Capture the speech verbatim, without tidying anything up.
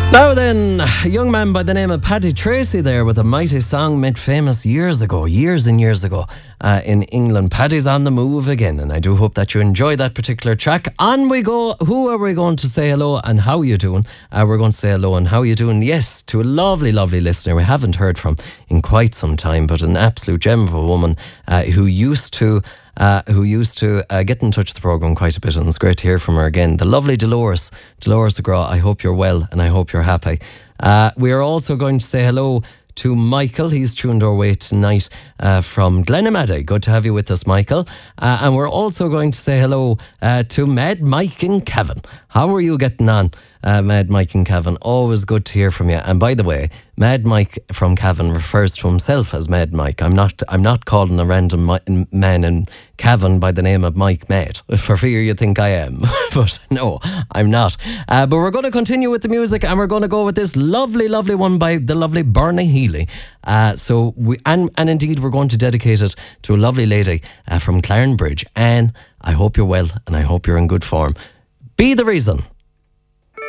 Now then, a young man by the name of Paddy Tracy there with a mighty song made famous years ago, years and years ago uh, in England. Paddy's on the move again, and I do hope that you enjoy that particular track. On we go. Who are we going to say hello and how you doing? Uh, we're going to say hello and how you doing, yes, to a lovely, lovely listener we haven't heard from in quite some time, but an absolute gem of a woman uh, who used to Uh, who used to uh, get in touch with the programme quite a bit, and it's great to hear from her again. The lovely Dolores, Dolores McGraw. I hope you're well and I hope you're happy. Uh, we are also going to say hello to Michael. He's tuned our way tonight uh, from Glenamaddy. Good to have you with us, Michael. Uh, and we're also going to say hello uh, to Mad Mike and Kevin. How are you getting on, uh, Mad Mike and Kevin? Always good to hear from you. And by the way, Mad Mike from Cavan refers to himself as Mad Mike. I'm not I'm not calling a random mi- man in Cavan by the name of Mike Mad, for fear you think I am. But no, I'm not. Uh, but we're going to continue with the music, and we're going to go with this lovely, lovely one by the lovely Bernie Healy. Uh, so we and, and indeed we're going to dedicate it to a lovely lady uh, from Clarenbridge. Anne, I hope you're well and I hope you're in good form. Be the reason.